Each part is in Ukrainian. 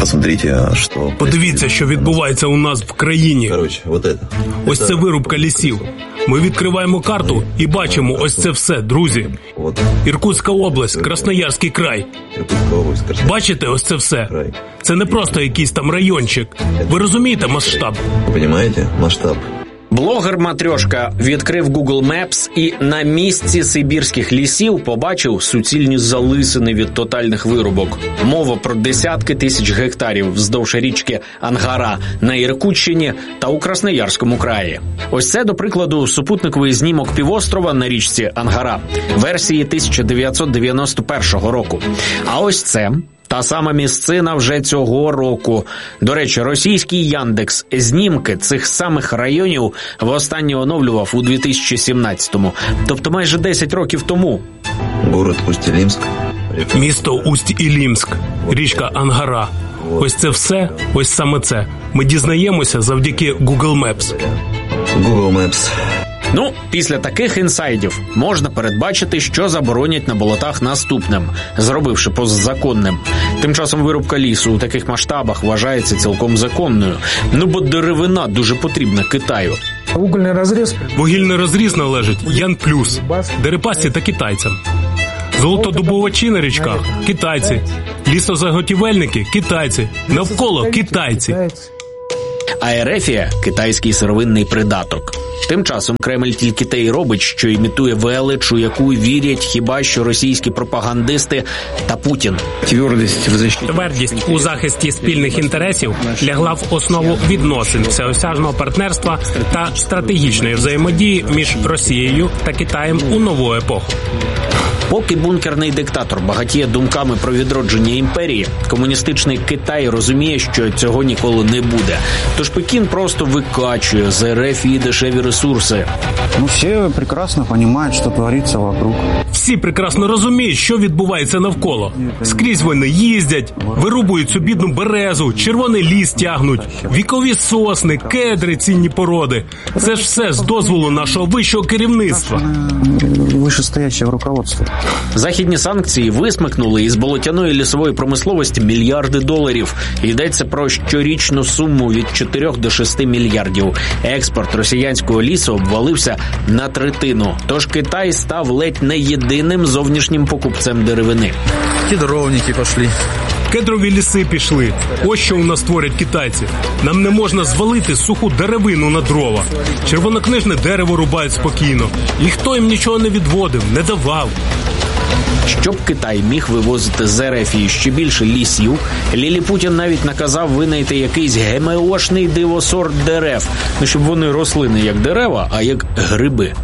Подивіться, що відбувається у нас в країні. Ось це вирубка лісів. Ми відкриваємо карту і бачимо ось це все, друзі. Іркутська область, Красноярський край. Бачите ось це все? Це не просто якийсь там райончик. Ви розумієте масштаб? Блогер Матрьошка відкрив Google Maps і на місці сибірських лісів побачив суцільні залисини від тотальних вирубок. Мова про десятки тисяч гектарів вздовж річки Ангара на Іркутщині та у Красноярському краї. Ось це, до прикладу, супутниковий знімок півострова на річці Ангара версії 1991 року. А ось це та сама місцина вже цього року. До речі, російський Яндекс знімки цих самих районів востаннє оновлював у 2017-му, тобто майже 10 років тому. Місто Усть-Ілімськ, річка Ангара. Ось це все, ось саме це. Ми дізнаємося завдяки Google Maps. Ну, після таких інсайдів можна передбачити, що заборонять на болотах наступним, зробивши позазаконним. Тим часом вирубка лісу у таких масштабах вважається цілком законною. Ну, бо деревина дуже потрібна Китаю. Вугільний розріз належить Ян-Плюс, Дерипасці та китайцям. Золотодобувачі на річках – китайці. Лісозаготівельники – китайці. Навколо – китайці. А Ерефія – китайський сировинний придаток. Тим часом Кремль тільки те й робить, що імітує велич, у яку вірять хіба що російські пропагандисти та Путін. Твердість у захисті спільних інтересів лягла в основу відносин всеосяжного партнерства та стратегічної взаємодії між Росією та Китаєм у нову епоху. Поки бункерний диктатор багатіє думками про відродження імперії, комуністичний Китай розуміє, що цього ніколи не буде. Тож Пекін просто викачує з Ерефії дешеві ресурси. Всі прекрасно розуміють, що твориться вокруг. Всі прекрасно розуміють, що відбувається навколо. Скрізь вони їздять, вирубують цю бідну березу, червоний ліс тягнуть, вікові сосни, кедри, цінні породи. Це ж все з дозволу нашого вищого керівництва. Вищестоячого руководства. Західні санкції висмикнули із болотяної лісової промисловості мільярди доларів. Йдеться про щорічну суму від 4 до 6 мільярдів. Експорт росіянського лісу обвалився на третину. Тож Китай став ледь не єдиним зовнішнім покупцем деревини. Кедровники пішли. Кедрові ліси пішли. Ось що у нас творять китайці. Нам не можна звалити суху деревину на дрова. Червонокнижне дерево рубають спокійно. Ніхто їм нічого не відводив, не давав. Щоб Китай міг вивозити з Ерефії ще більше лісів, Ліліпутін навіть наказав винайти якийсь ГМОшний дивосорт дерев. Щоб вони росли не як дерева, а як гриби.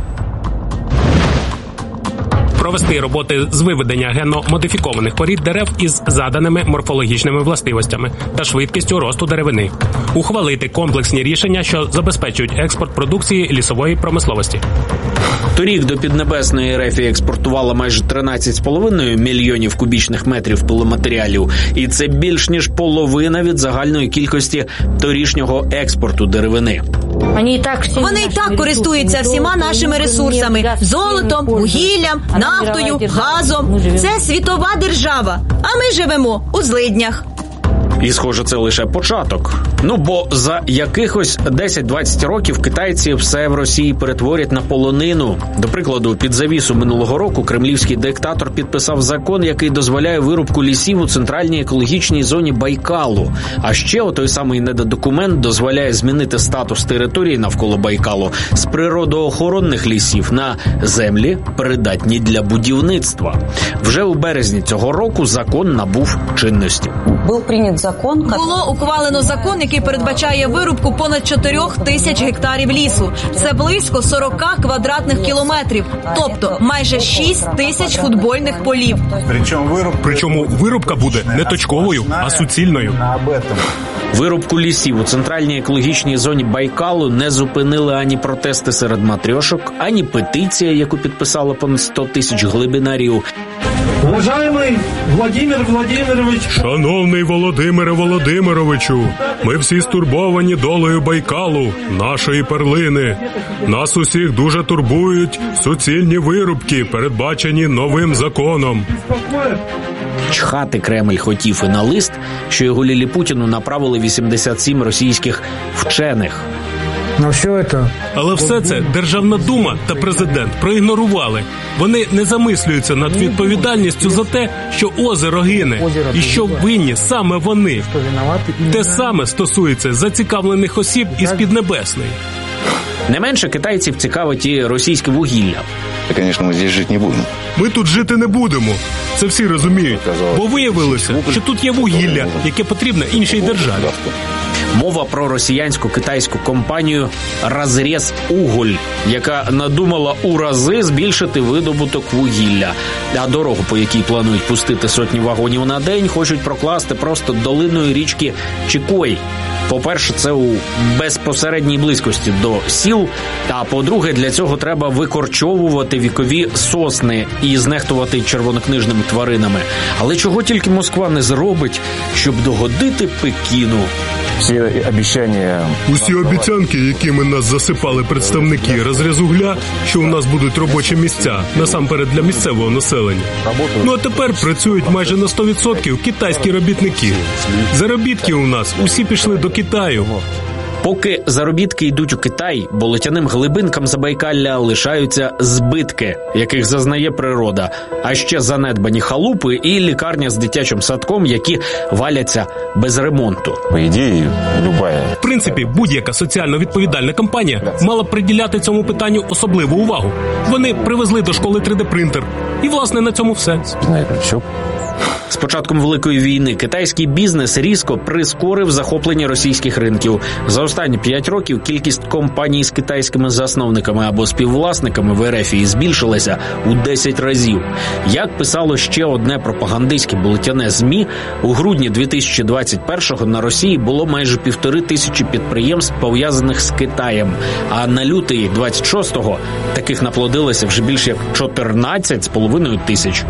Провести роботи з виведення генно-модифікованих порід дерев із заданими морфологічними властивостями та швидкістю росту деревини. Ухвалити комплексні рішення, що забезпечують експорт продукції лісової промисловості. Торік до Піднебесної Ерефія експортувала майже 13,5 мільйонів кубічних метрів пиломатеріалів. І це більш ніж половина від загальної кількості торішнього експорту деревини. Вони і так користуються всіма нашими ресурсами – золотом, вугіллям, нафтою, газом. Це світова держава, а ми живемо у злиднях. І, схоже, це лише початок. Бо за якихось 10-20 років китайці все в Росії перетворять на полонину. До прикладу, під завісу минулого року кремлівський диктатор підписав закон, який дозволяє вирубку лісів у центральній екологічній зоні Байкалу. А ще той самий недодокумент дозволяє змінити статус території навколо Байкалу з природоохоронних лісів на землі, придатні для будівництва. Вже у березні цього року закон набув чинності. Було ухвалено закон, який передбачає вирубку понад 4 тисяч гектарів лісу. Це близько 40 квадратних кілометрів, тобто майже 6 тисяч футбольних полів. Причому вирубка буде не точковою, а суцільною. Вирубку лісів у центральній екологічній зоні Байкалу не зупинили ані протести серед матрьошок, ані петиція, яку підписало понад 100 тисяч глибинарів. Уважаемый Владимир Владимирович! Шановний Володимире Володимировичу, ми всі стурбовані долею Байкалу, нашої перлини. Нас усіх дуже турбують суцільні вирубки, передбачені новим законом. Чхати Кремль хотів і на лист, що його Ліліпутіну направили 87 російських вчених. Але все це Державна дума та президент проігнорували. Вони не замислюються над відповідальністю за те, що озеро гине, і що винні саме вони. Те саме стосується зацікавлених осіб із Піднебесної. Не менше китайців цікавить і російське вугілля. Звісно, ми тут жити не будемо. Ми тут жити не будемо. Це всі розуміють. Бо виявилося, що тут є вугілля, яке потрібно іншій державі. Мова про росіянсько-китайську компанію «Разрез Уголь», яка надумала у рази збільшити видобуток вугілля. А дорогу, по якій планують пустити сотні вагонів на день, хочуть прокласти просто долиною річки Чікой. По-перше, це у безпосередній близькості до сіл, а по-друге, для цього треба викорчовувати вікові сосни і знехтувати червонокнижними тваринами. Але чого тільки Москва не зробить, щоб догодити Пекіну? Усі обіцянки, якими нас засипали представники «Разрезугля», що у нас будуть робочі місця, насамперед для місцевого населення. Ну а тепер працюють майже на 100% китайські робітники. Заробітки у нас усі пішли до Китаю. Поки заробітки йдуть у Китай, болотяним глибинкам Забайкалля лишаються збитки, яких зазнає природа, а ще занедбані халупи і лікарня з дитячим садком, які валяться без ремонту. По ідеї, В принципі, будь-яка соціально відповідальна компанія мала б приділяти цьому питанню особливу увагу. Вони привезли до школи 3D-принтер. І, власне, на цьому все. З початком Великої війни китайський бізнес різко прискорив захоплення російських ринків. За останні 5 років кількість компаній з китайськими засновниками або співвласниками в РФ збільшилася у 10 разів. Як писало ще одне пропагандистське болотяне ЗМІ, у грудні 2021-го на Росії було майже 1500 підприємств, пов'язаних з Китаєм. А на лютий 26-го таких наплодилося вже більше як 14,5 тисяч.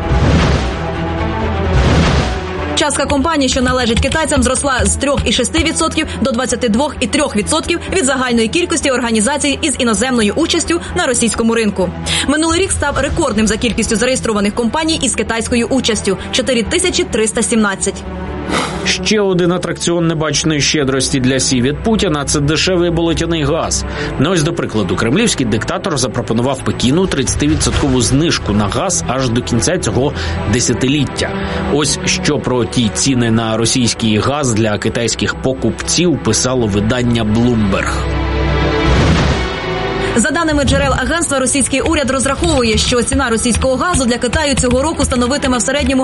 Частка компаній, що належить китайцям, зросла з 3,6% до 22,3% від загальної кількості організацій із іноземною участю на російському ринку. Минулий рік став рекордним за кількістю зареєстрованих компаній із китайською участю – 4317. Ще один атракціон небаченої щедрості для Сі від Путіна – це дешевий болотяний газ. Ну ось, до прикладу, кремлівський диктатор запропонував Пекіну 30% знижку на газ аж до кінця цього десятиліття. Ось що про ті ціни на російський газ для китайських покупців писало видання Bloomberg. За даними джерел агентства, російський уряд розраховує, що ціна російського газу для Китаю цього року становитиме в середньому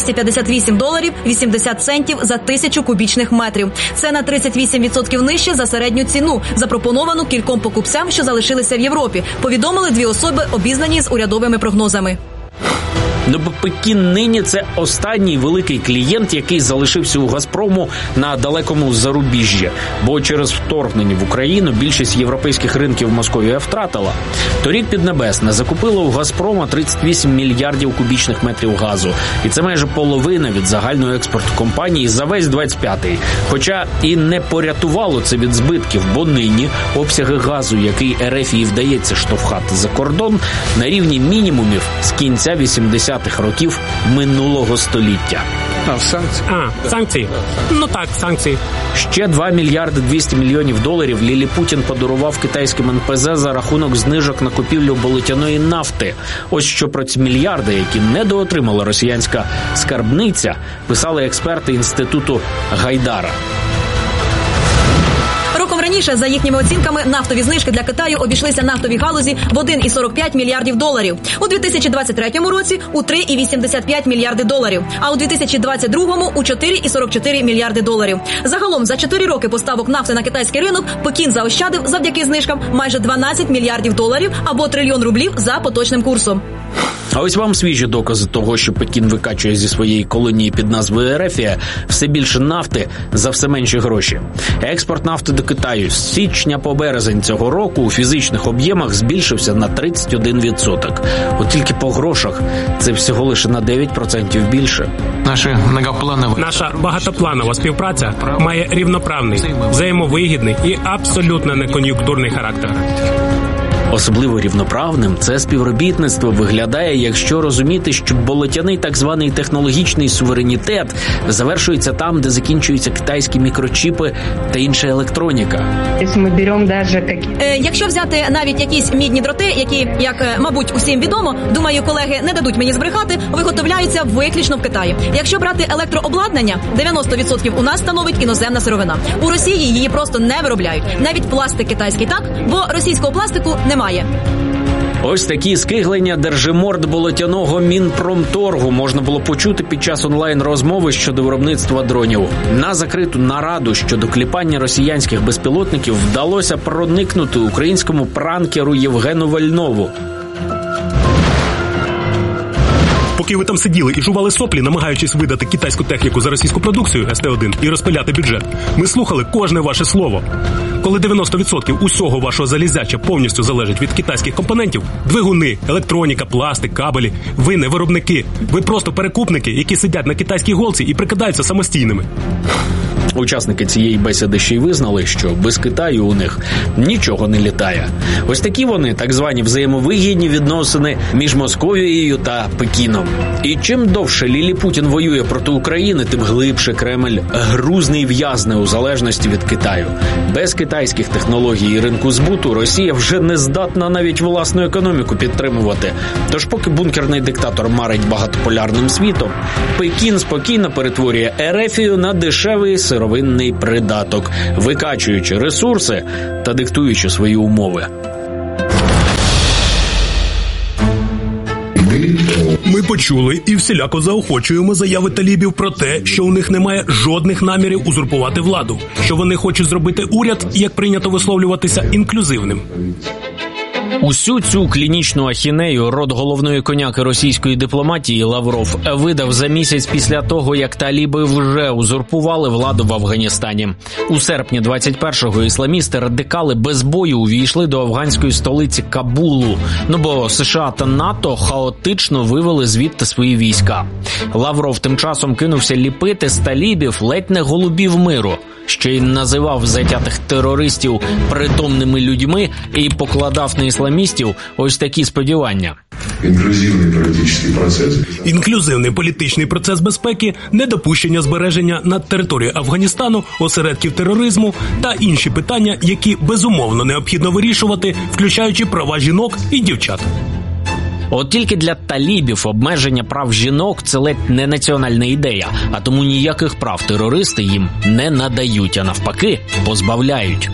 $258.80 за 1000 кубічних метрів. Це на 38% нижче за середню ціну, запропоновану кільком покупцям, що залишилися в Європі, повідомили 2 особи, обізнані з урядовими прогнозами. Ну, бо Пекін нині – це останній великий клієнт, який залишився у «Газпрому» на далекому зарубіжжі. Бо через вторгнення в Україну більшість європейських ринків Московія втратила. Торік Піднебесне закупило у «Газпрома» 38 мільярдів кубічних метрів газу. І це майже половина від загального експорту компанії за весь 25-й. Хоча і не порятувало це від збитків, бо нині обсяги газу, який РФ їй вдається штовхати за кордон, на рівні мінімумів з кінця 80-х років минулого століття. Санкції? Ну так, санкції. Ще 2 мільярди 200 мільйонів доларів Ліліпутін подарував китайським НПЗ за рахунок знижок на купівлю болотяної нафти. Ось що про ці мільярди, які недоотримала росіянська скарбниця, писали експерти Інституту Гайдара. Роком раніше, за їхніми оцінками, нафтові знижки для Китаю обійшлися нафтовій галузі в 1,45 мільярдів доларів. У 2023 році – у 3,85 мільярди доларів, а у 2022 – у 4,44 мільярди доларів. Загалом, за 4 роки поставок нафти на китайський ринок Пекін заощадив завдяки знижкам майже 12 мільярдів доларів або трильйон рублів за поточним курсом. А ось вам свіжі докази того, що Пекін викачує зі своєї колонії під назвою Ерефія все більше нафти за все менші гроші. Експорт нафти до Китаю з січня по березень цього року у фізичних об'ємах збільшився на 31%. От тільки по грошах це всього лише на 9% більше. Наша багатопланова співпраця має рівноправний, взаємовигідний і абсолютно некон'юнктурний характер. Особливо рівноправним це співробітництво виглядає, якщо розуміти, що болотяний так званий технологічний суверенітет завершується там, де закінчуються китайські мікрочіпи та інша електроніка. Якщо взяти навіть якісь мідні дроти, які, як, мабуть, усім відомо, думаю, колеги не дадуть мені збрехати, виготовляються виключно в Китаї. Якщо брати електрообладнання, 90% у нас становить іноземна сировина. У Росії її просто не виробляють. Навіть пластик китайський так, бо російського пластику немає. Ось такі скиглення держиморд болотяного Мінпромторгу можна було почути під час онлайн-розмови щодо виробництва дронів. На закриту нараду щодо кліпання росіянських безпілотників вдалося проникнути українському пранкеру Євгену Вальнову. Поки ви там сиділи і жували соплі, намагаючись видати китайську техніку за російську продукцію СТ-1 і розпиляти бюджет, ми слухали кожне ваше слово. Коли 90% усього вашого залізяча повністю залежить від китайських компонентів – двигуни, електроніка, пластик, кабелі – ви не виробники. Ви просто перекупники, які сидять на китайській голці і прикидаються самостійними. Учасники цієї бесіди ще й визнали, що без Китаю у них нічого не літає. Ось такі вони, так звані взаємовигідні відносини між Московією та Пекіном. І чим довше Ліліпутін воює проти України, тим глибше Кремль грузне і в'язне у залежності від Китаю. Без китайських технологій і ринку збуту Росія вже не здатна навіть власну економіку підтримувати. Тож поки бункерний диктатор марить багатополярним світом, Пекін спокійно перетворює Ерефію на дешевий сировинний придаток, викачуючи ресурси та диктуючи свої умови. Ми почули і всіляко заохочуємо заяви талібів про те, що у них немає жодних намірів узурпувати владу, що вони хочуть зробити уряд, як прийнято висловлюватися, інклюзивним. Усю цю клінічну ахінею род головної коняки російської дипломатії Лавров видав за місяць після того, як таліби вже узурпували владу в Афганістані. У серпні 21-го ісламісти-радикали без бою увійшли до афганської столиці Кабулу, бо США та НАТО хаотично вивели звідти свої війська. Лавров тим часом кинувся ліпити з талібів ледь не голубів миру, ще й називав затятих терористів притомними людьми і покладав на ісламістів ось такі сподівання. Інклюзивний політичний процес безпеки, недопущення збереження на території Афганістану осередків тероризму та інші питання, які безумовно необхідно вирішувати, включаючи права жінок і дівчат. От тільки для талібів обмеження прав жінок – це ледь не національна ідея, а тому ніяких прав терористи їм не надають, а навпаки позбавляють.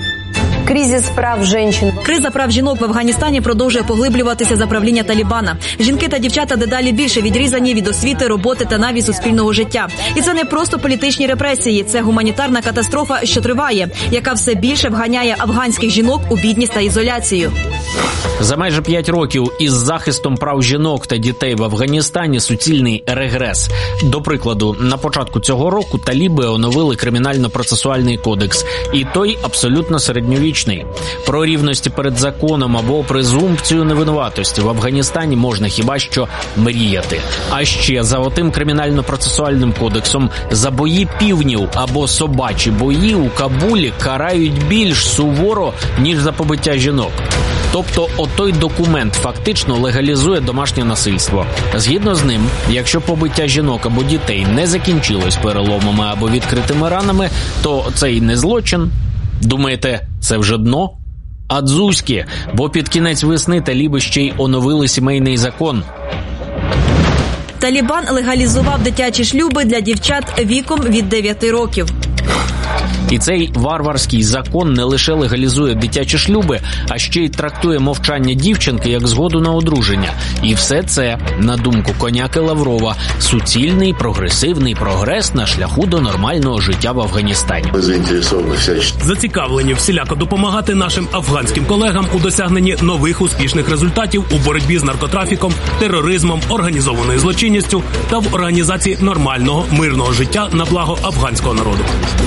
Криза прав жінок в Афганістані продовжує поглиблюватися за правління Талібана. Жінки та дівчата дедалі більше відрізані від освіти, роботи та навіть суспільного життя. І це не просто політичні репресії, це гуманітарна катастрофа, що триває, яка все більше вганяє афганських жінок у бідність та ізоляцію. За майже 5 років із захистом прав жінок та дітей в Афганістані суцільний регрес. До прикладу, на початку цього року таліби оновили кримінально-процесуальний кодекс, і той абсолютно середньовічний. Про рівності перед законом або презумпцію невинуватості в Афганістані можна хіба що мріяти. А ще за отим кримінально-процесуальним кодексом за бої півнів або собачі бої у Кабулі карають більш суворо, ніж за побиття жінок. Тобто отой документ фактично легалізує домашнє насильство. Згідно з ним, якщо побиття жінок або дітей не закінчилось переломами або відкритими ранами, то це й не злочин. Думаєте, це вже дно? А дзузьки, бо під кінець весни таліби ще й оновили сімейний закон. Талібан легалізував дитячі шлюби для дівчат віком від 9 років. І цей варварський закон не лише легалізує дитячі шлюби, а ще й трактує мовчання дівчинки як згоду на одруження. І все це, на думку коняки Лаврова, суцільний прогресивний прогрес на шляху до нормального життя в Афганістані. Зацікавлені всіляко допомагати нашим афганським колегам у досягненні нових успішних результатів у боротьбі з наркотрафіком, тероризмом, організованою злочинністю та в організації нормального мирного життя на благо афганського народу.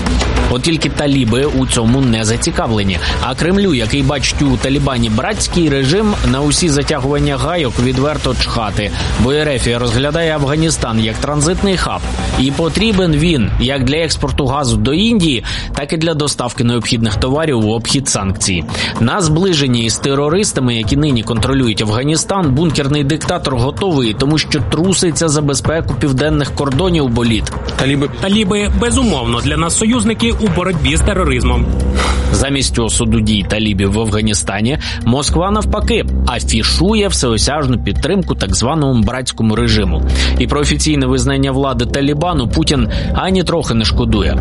От тільки таліби у цьому не зацікавлені. А Кремлю, який бачить у Талібані братський режим, на усі затягування гайок відверто чхати. Бо Ерефія розглядає Афганістан як транзитний хаб. І потрібен він як для експорту газу до Індії, так і для доставки необхідних товарів в обхід санкцій. На зближенні із терористами, які нині контролюють Афганістан, бункерний диктатор готовий, тому що труситься за безпеку південних кордонів боліт. Таліби, безумовно, для нас союзники у боротьбі з тероризмом. Замість осуду дій талібів в Афганістані, Москва, навпаки, афішує всеосяжну підтримку так званому братському режиму. І про офіційне визнання влади Талібану Путін ані трохи не шкодує.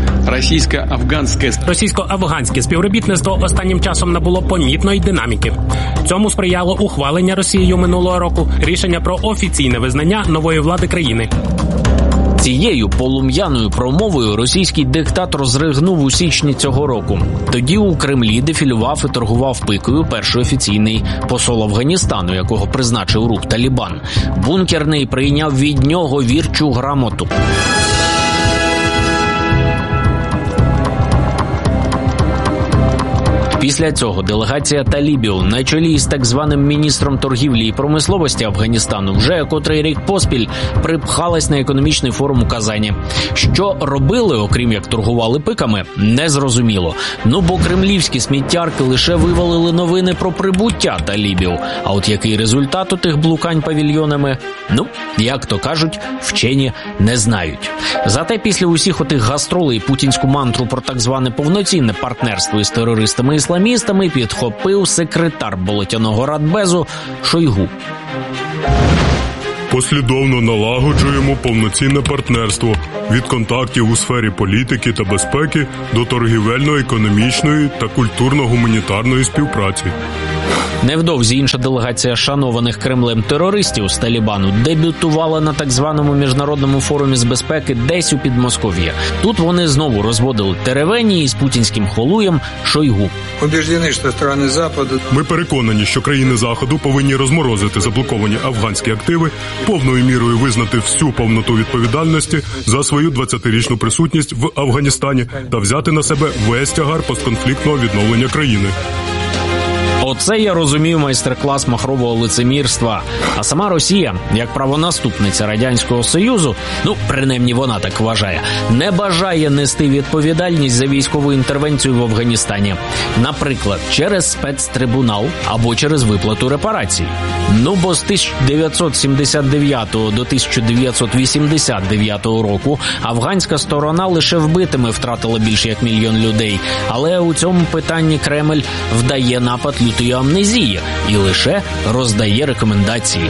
Російсько-афганське співробітництво останнім часом набуло помітної динаміки. Цьому сприяло ухвалення Росією минулого року рішення про офіційне визнання нової влади країни. Цією полум'яною промовою російський диктатор зригнув у січні цього року. Тоді у Кремлі дефілював і торгував пикою перший офіційний посол Афганістану, якого призначив рух Талібан. Бункерний прийняв від нього вірчу грамоту. Після цього делегація талібів на чолі з так званим міністром торгівлі і промисловості Афганістану вже котрий рік поспіль припхалась на економічний форум у Казані. Що робили, окрім як торгували пиками, незрозуміло. Бо кремлівські сміттярки лише вивалили новини про прибуття талібів. А от який результат у тих блукань павільйонами? Як то кажуть, вчені не знають. Зате після усіх отих гастролей путінську мантру про так зване повноцінне партнерство із терористами-ісламістами підхопив секретар болотяного радбезу Шойгу. Послідовно налагоджуємо повноцінне партнерство від контактів у сфері політики та безпеки до торгівельно-економічної та культурно-гуманітарної співпраці. Невдовзі інша делегація шанованих Кремлем терористів з Талібану дебютувала на так званому міжнародному форумі з безпеки десь у Підмосков'ї. Тут вони знову розводили теревені із путінським холуєм Шойгу. Ми переконані, що країни Заходу повинні розморозити заблоковані афганські активи, повною мірою визнати всю повноту відповідальності за свою 20-річну присутність в Афганістані та взяти на себе весь тягар постконфліктного відновлення країни. Оце я розумів майстер-клас махрового лицемірства. А сама Росія, як правонаступниця Радянського Союзу, принаймні вона так вважає, не бажає нести відповідальність за військову інтервенцію в Афганістані. Наприклад, через спецтрибунал або через виплату репарацій. Бо з 1979 до 1989 року афганська сторона лише вбитими втратила більше як 1 мільйон людей. Але у цьому питанні Кремль вдає напад лютої амнезії і лише роздає рекомендації.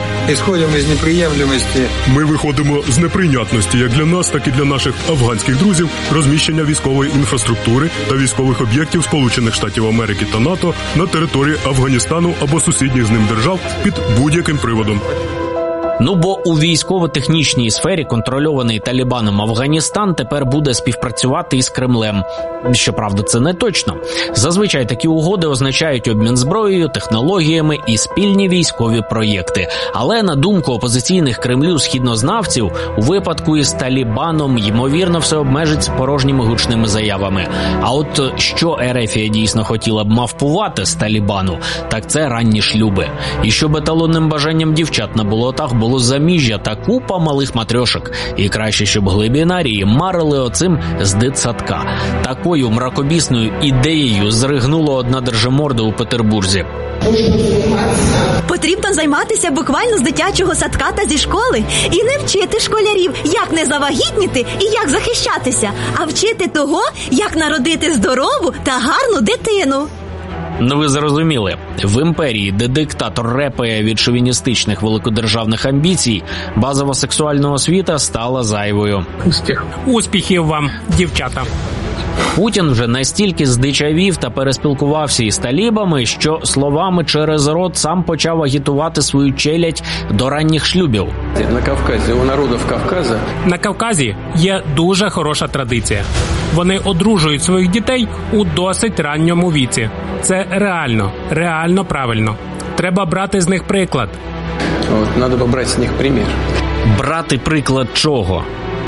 Ми виходимо з неприйнятності як для нас, так і для наших афганських друзів розміщення військової інфраструктури та військових об'єктів Сполучених Штатів Америки та НАТО на території Афганістану або сусідніх з ним держав під будь-яким приводом. Бо у військово-технічній сфері контрольований Талібаном Афганістан тепер буде співпрацювати із Кремлем. Щоправда, це не точно. Зазвичай такі угоди означають обмін зброєю, технологіями і спільні військові проєкти. Але, на думку опозиційних Кремлю східнознавців, у випадку із Талібаном, ймовірно, все обмежиться порожніми гучними заявами. А от що Ерефія дійсно хотіла б мавпувати з Талібану, так це ранні шлюби. І щоб еталонним бажанням дівчат на болотах було заміжжя та купа малих матрьошок. І краще, щоб глибінарії марили оцим з дитсадка. Такою мракобісною ідеєю зригнула одна держиморда у Петербурзі. Потрібно займатися буквально з дитячого садка та зі школи. І не вчити школярів, як не завагітніти і як захищатися, а вчити того, як народити здорову та гарну дитину. Ви зрозуміли, в імперії, де диктатор репає від шовіністичних великодержавних амбіцій, базова сексуальна освіта стала зайвою. Успіхів вам, дівчата! Путін вже настільки здичавів та переспілкувався із талібами, що словами через рот сам почав агітувати свою челядь до ранніх шлюбів. На Кавказі, у народів Кавказу... На Кавказі є дуже хороша традиція. Вони одружують своїх дітей у досить ранньому віці. Це реально правильно. Треба брати з них приклад. Треба брати з них примір. Брати приклад чого?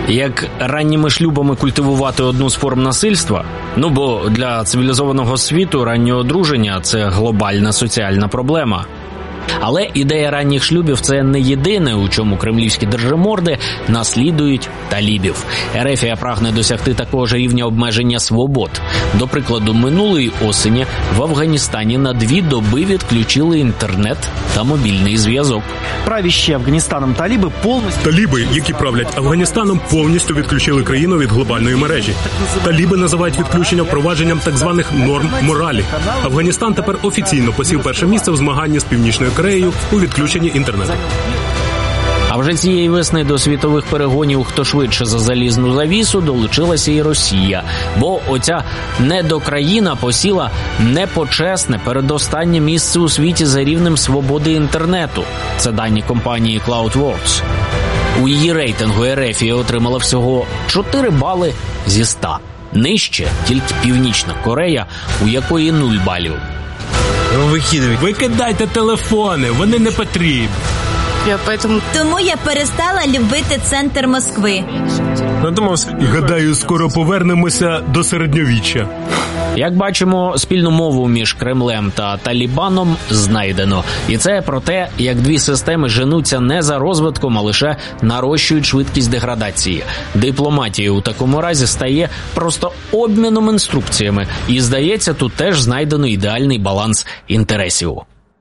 Як ранніми шлюбами культивувати одну з форм насильства? Бо для цивілізованого світу раннє одруження – це глобальна соціальна проблема. Але ідея ранніх шлюбів – це не єдине, у чому кремлівські держиморди наслідують талібів. Ерефія прагне досягти такого ж рівня обмеження свобод. До прикладу, минулої осені в Афганістані на 2 доби відключили інтернет та мобільний зв'язок. Правящі Афганістаном таліби повністю... Таліби, які правлять Афганістаном, повністю відключили країну від глобальної мережі. Таліби називають відключення впровадженням так званих норм моралі. Афганістан тепер офіційно посів перше місце в змаганні з Північною Кореєю у відключенні інтернету. А вже цієї весни до світових перегонів «Хто швидше за залізну завісу» долучилася і Росія. Бо оця недокраїна посіла непочесне передостаннє місце у світі за рівнем свободи інтернету. Це дані компанії CloudWorks. У її рейтингу Ерефія отримала всього 4 бали зі 100. Нижче тільки Північна Корея, у якої 0 балів. Викидайте телефони, вони не потрібні. Тому я перестала любити центр Москви. Гадаю, скоро повернемося до середньовіччя. Як бачимо, спільну мову між Кремлем та Талібаном знайдено. І це про те, як дві системи женуться не за розвитком, а лише нарощують швидкість деградації. Дипломатія у такому разі стає просто обміном інструкціями. І, здається, тут теж знайдено ідеальний баланс інтересів.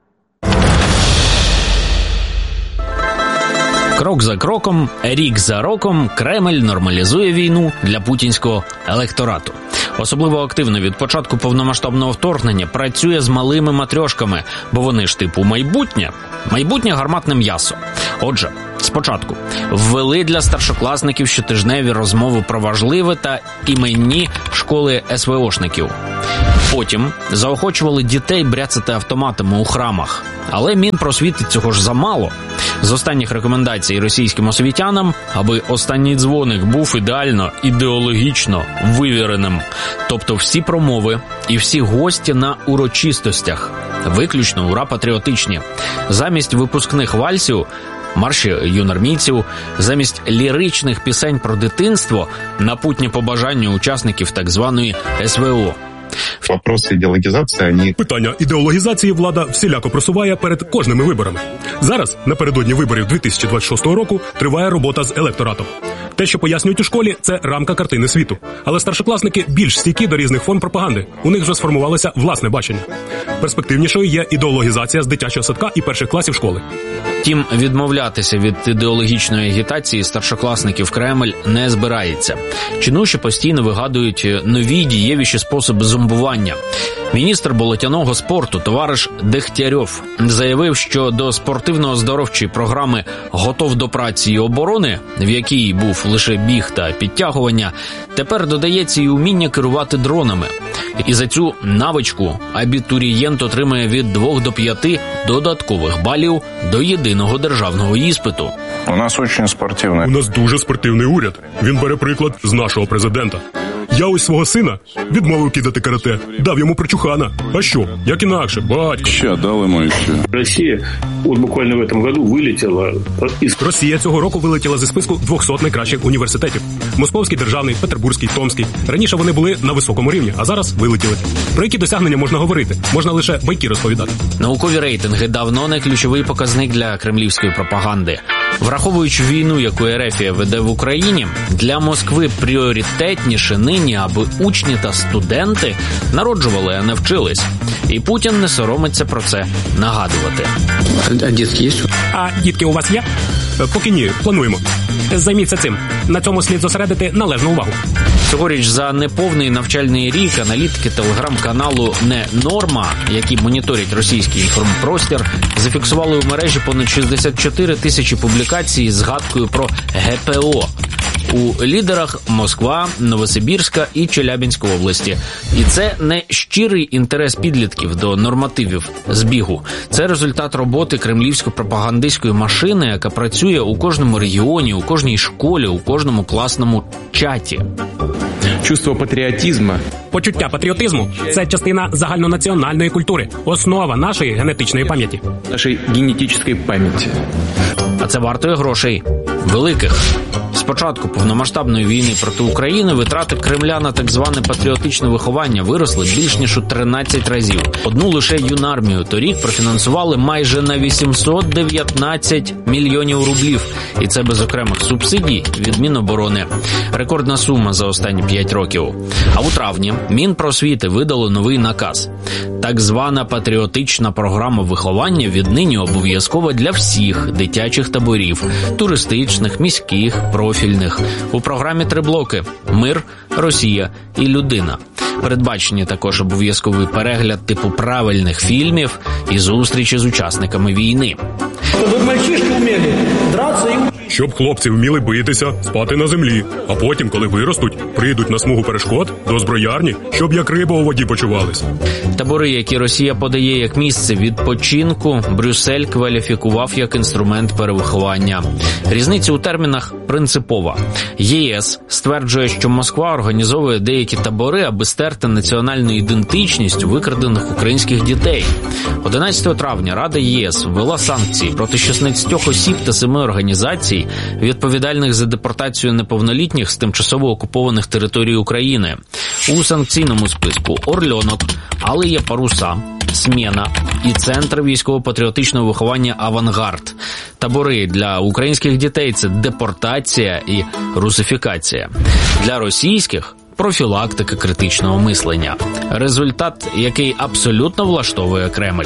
Крок за кроком, рік за роком Кремль нормалізує війну для путінського електорату. Особливо активно від початку повномасштабного вторгнення працює з малими матрьошками, бо вони ж типу майбутнє гарматне м'ясо. Отже, спочатку ввели для старшокласників щотижневі розмови про важливе та іменні школи СВОшників. Потім заохочували дітей бряцати автоматами у храмах. Але Мінпросвіти цього ж замало. З останніх рекомендацій російським освітянам, аби останній дзвоник був ідеально, ідеологічно вивіреним. Тобто всі промови і всі гості на урочистостях. Виключно ура-патріотичні. Замість випускних вальсів, марші юнармійців, замість ліричних пісень про дитинство, напутні побажання учасників так званої СВО. Вопроси ідеологізації, вони... Питання ідеологізації влада всіляко просуває перед кожними виборами. Зараз, напередодні виборів 2026 року, триває робота з електоратом. Те, що пояснюють у школі, це рамка картини світу. Але старшокласники більш стійкі до різних форм пропаганди. У них вже сформувалося власне бачення. Перспективнішою є ідеологізація з дитячого садка і перших класів школи. Втім, відмовлятися від ідеологічної агітації старшокласників Кремль не збирається. Чинуші постійно вигадують нові дієвіші способи зомбування. Міністр болотяного спорту товариш Дегтярьов заявив, що до спортивно-оздоровчої програми «Готов до праці і оборони», в якій був лише біг та підтягування, тепер додається і уміння керувати дронами. І за цю навичку абітурієнт отримає від 2 до 5 додаткових балів до єдиного державного іспиту. У нас дуже спортивний. У нас дуже спортивний уряд. Він бере приклад з нашого президента. Я ось свого сина відмовив кидати карате, дав йому причухана. А що? Як інакше, батько. Ще дали мою ще. Росія от буквально в цьому году вилетіла із... Росія цього року вилетіла зі списку 200 найкращих університетів. Московський державний, Петербурзький, Томський. Раніше вони були на високому рівні, а зараз вилетіли. Про які досягнення можна говорити? Можна лише байки розповідати. Наукові рейтинги давно не ключовий показник для кремлівської пропаганди. Враховуючи війну, яку Ерефія веде в Україні, для Москви пріоритетніше нині, аби учні та студенти народжували, а не вчились. І Путін не соромиться про це нагадувати. А дітки є? А дітки у вас є? Поки ні, плануємо. Займіться цим. На цьому слід зосередити належну увагу. Цьогоріч за неповний навчальний рік аналітики телеграм-каналу «Не Норма», які моніторять російський інформпростір, зафіксували у мережі понад 64 тисячі публікацій з згадкою про ГПО. У лідерах Москва, Новосибірська і Челябинська області. І це не щирий інтерес підлітків до нормативів збігу. Це результат роботи кремлівсько-пропагандистської машини, яка працює у кожному регіоні, у кожній школі, у кожному класному чаті. Чувство патріотизму. Почуття патріотизму – це частина загальнонаціональної культури, основа нашої генетичної пам'яті. Нашої генетичної пам'яті. А це вартує грошей. Великих. початку повномасштабної війни проти України витрати Кремля на так зване патріотичне виховання виросли більш ніж у 13 разів. Одну лише юнармію торік профінансували майже на 819 мільйонів рублів. І це без окремих субсидій від Міноборони. Рекордна сума за останні 5 років. А у травні Мінпросвіти видало новий наказ. Так звана патріотична програма виховання віднині обов'язкова для всіх дитячих таборів – туристичних, міських, профільних. У програмі 3 блоки – мир, Росія і людина. Передбачені також обов'язковий перегляд типу правильних фільмів і зустрічі з учасниками війни. Щоб мальчишки вміли драться і... Щоб хлопці вміли битися, спати на землі, а потім, коли виростуть, прийдуть на смугу перешкод до зброярні, щоб як риба у воді почувались. Табори, які Росія подає як місце відпочинку, Брюссель кваліфікував як інструмент перевиховання. Різниця у термінах принципова. ЄС стверджує, що Москва організовує деякі табори, аби стерти національну ідентичність викрадених українських дітей. 11 травня Рада ЄС ввела санкції проти 16 осіб та 7 організацій, відповідальних за депортацію неповнолітніх з тимчасово окупованих територій України. У санкційному списку «Орльонок», «Алиє паруса», «Смена» і Центр військово-патріотичного виховання «Авангард». Табори для українських дітей – це депортація і русифікація. Для російських – профілактика критичного мислення. Результат, який абсолютно влаштовує Кремль.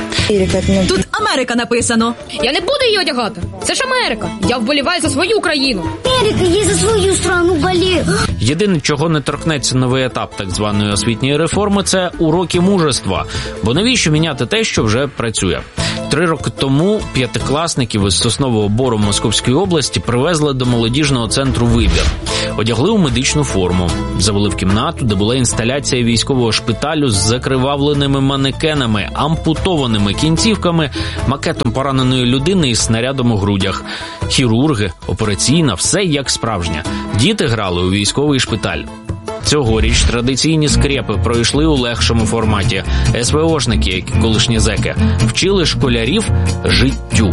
Тут Америка написано. Я не буду її одягати. Це ж Америка. Я вболіваю за свою країну. Америка, я за свою страну болію. Єдине, чого не торкнеться новий етап так званої освітньої реформи, це уроки мужества. Бо навіщо міняти те, що вже працює? 3 роки тому 5-класників із Соснового Бору Московської області привезли до молодіжного центру «Вибір». Одягли у медичну форму, завели в кімнату, де була інсталяція військового шпиталю з закривавленими манекенами, ампутованими кінцівками, макетом пораненої людини із снарядом у грудях. Хірурги, операційна, все як справжнє. Діти грали у військовий шпиталь. Цьогоріч традиційні скрепи пройшли у легшому форматі. СВОшники, як і колишні зеки, вчили школярів життю.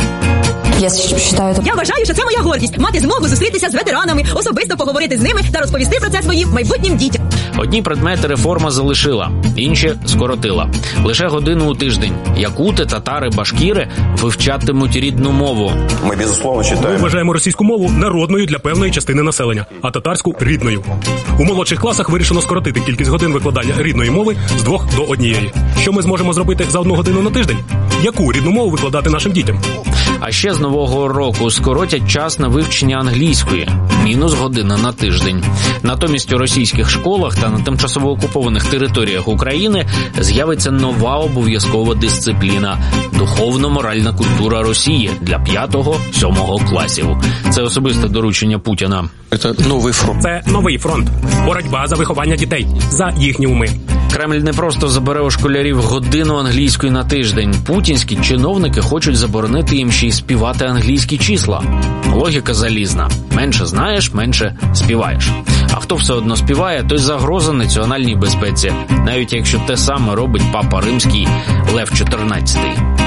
Я вважаю, що це моя гордість – мати змогу зустрітися з ветеранами, особисто поговорити з ними та розповісти про це своїм майбутнім дітям. Одні предмети реформа залишила, інші скоротила. Лише годину у тиждень. Якути, татари, башкіри вивчатимуть рідну мову. Ми вважаємо російську мову народною для певної частини населення, а татарську – рідною. У молодших класах вирішено скоротити кількість годин викладання рідної мови з 2 до 1. Що ми зможемо зробити за 1 годину на тиждень? Яку рідну мову викладати нашим дітям? А ще з нового року скоротять час на вивчення англійської – мінус година на тиждень. Натомість у російських школах та на тимчасово окупованих територіях України з'явиться нова обов'язкова дисципліна – духовно-моральна культура Росії для 5-7 класів. Це особисте доручення Путіна. Це новий фронт. Боротьба за виховання дітей, за їхні уми. Кремль не просто забере у школярів годину англійської на тиждень. Путінські чиновники хочуть заборонити їм ще й співати англійські числа. Логіка залізна. Менше знаєш, менше співаєш. А хто все одно співає, той загроза національній безпеці. Навіть якщо те саме робить папа римський Лев XIV.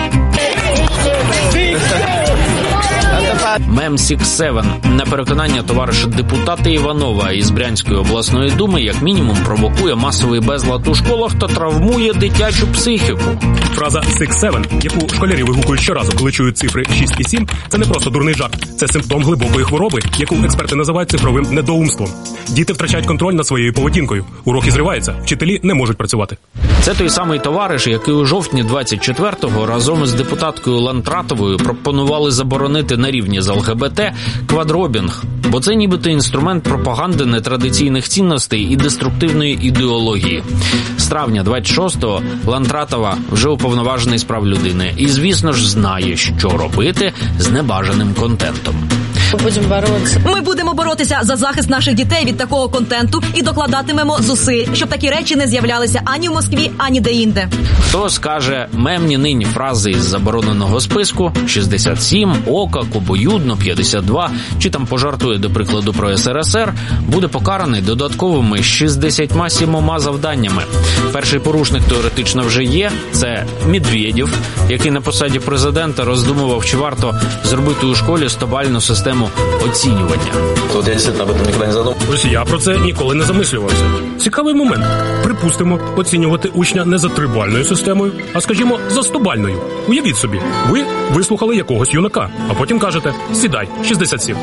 Мем 6-7. На переконання товариша депутата Іванова із Брянської обласної думи як мінімум провокує масовий безлад у школах та травмує дитячу психіку. Фраза 6-7, яку школярі вигукують щоразу, коли чують цифри 6 і 7, це не просто дурний жарт. Це симптом глибокої хвороби, яку експерти називають цифровим недоумством. Діти втрачають контроль над своєю поведінкою. Уроки зриваються, вчителі не можуть працювати. Це той самий товариш, який у жовтні 24-го разом із депутаткою Лантратовою пропонували заборонити на рівні з ЛГБТ квадробінг. Бо це нібито інструмент пропаганди нетрадиційних цінностей і деструктивної ідеології. З травня 26-го Лантратова вже уповноважений з прав людини. І, звісно ж, знає, що робити з небажаним контентом. Ми будемо боротися за захист наших дітей від такого контенту і докладатимемо зусиль, щоб такі речі не з'являлися ані в Москві, ані де-інде. Хто скаже мемні нині фрази із забороненого списку 67, ока, кобоюдно, 52, чи там пожартує, до прикладу, про СРСР, буде покараний додатковими 67 завданнями. Перший порушник теоретично вже є – це Медведєв, який на посаді президента роздумував, чи варто зробити у школі 100-бальну систему систему оцінювання. От я дійсно об этом ніколи не задумав. Ось я про це ніколи не замислювався. Цікавий момент. Припустимо, оцінювати учня не за 3-бальною системою, а, скажімо, за 100-бальною. Уявіть собі, ви вислухали якогось юнака, а потім кажете «сідай, 67».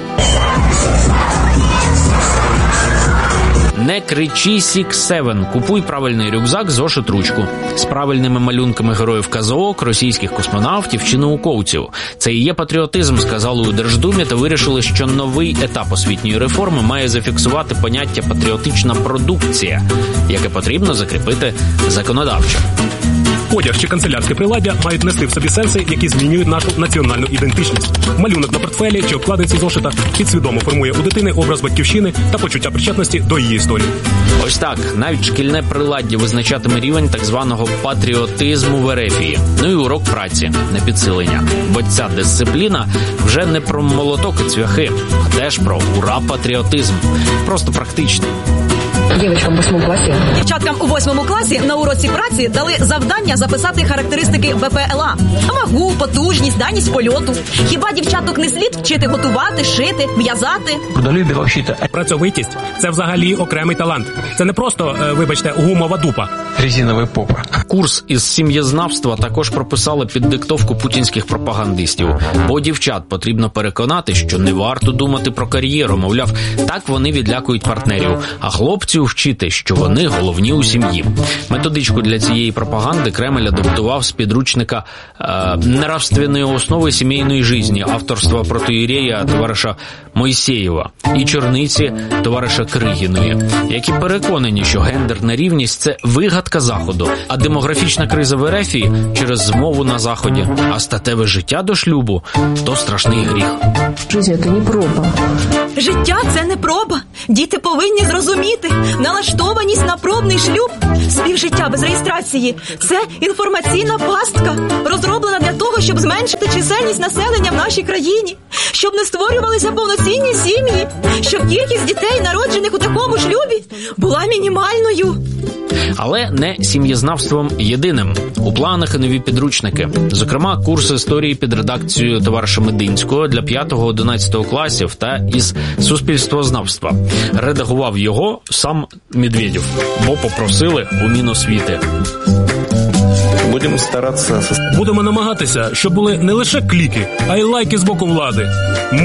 Не кричи Six-7, купуй правильний рюкзак, зошит, ручку. З правильними малюнками героїв казок, російських космонавтів чи науковців. Це і є патріотизм, сказали у Держдумі, та вирішили, що новий етап освітньої реформи має зафіксувати поняття «патріотична продукція», яке потрібно закріпити законодавчо. Одяг чи канцелярське приладдя мають нести в собі сенси, які змінюють нашу національну ідентичність. Малюнок на портфелі чи обкладинці зошита підсвідомо формує у дитини образ батьківщини та почуття причетності до її історії. Ось так, навіть шкільне приладдя визначатиме рівень так званого патріотизму в Ерефії. Ну і урок праці на підсилення. Бо ця дисципліна вже не про молоток і цвяхи, а теж про ура-патріотизм. Просто практичний. Дівчаткам у 8 класі. Дівчаткам у 8 класі на уроці праці дали завдання записати характеристики БПЛА. Вагу, потужність, дальність польоту. Хіба дівчаток не слід вчити готувати, шити, в'язати? Працьовитість – це взагалі окремий талант. Це не просто, вибачте, гумова дупа. Резиновий попа. Курс із сім'єзнавства також прописали під диктовку путінських пропагандистів. Бо дівчат потрібно переконати, що не варто думати про кар'єру. Мовляв, так вони відлякують партнерів. А хлопців вчити, що вони головні у сім'ї. Методичку для цієї пропаганди Кремль адаптував з підручника «Нравственної основи сімейної житті» авторства протоієрея товариша Мойсеєва і черниці товариша Кригіної, які переконані, що гендерна рівність – це вигадка Заходу, а демографічна криза в Ерефії через змову на Заході, а статеве життя до шлюбу – то страшний гріх. Життя – це не проба. Життя – це не проба. Діти повинні зрозуміти. Налаштованість на пробний шлюб, співжиття без реєстрації – це інформаційна пастка, розроблена для того, щоб зменшити чисельність населення в нашій країні, щоб не створювалися повноцінні сім'ї, щоб кількість дітей, народжених у такому шлюбі, була мінімальною. Але не сім'єзнавством єдиним. У планах і нові підручники. Зокрема, курс історії під редакцією товариша Мединського для 5-11 класів та із суспільствознавства. Редагував його сам Медведєв, бо попросили у Міносвіти. Будемо намагатися, щоб були не лише кліки, а й лайки з боку влади. Ми